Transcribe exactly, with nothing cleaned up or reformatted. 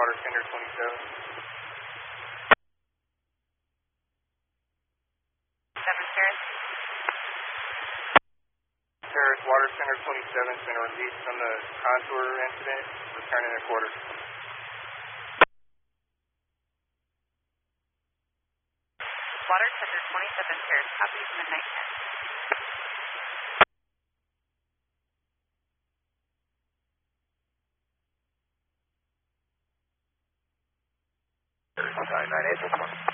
Water Center twenty-seven. seven Terrace. Terrace, Water Center twenty-seven has been released from the contour incident, returning to quarters. Water Center twenty-seven Terrace, copies midnight ten. nine eight.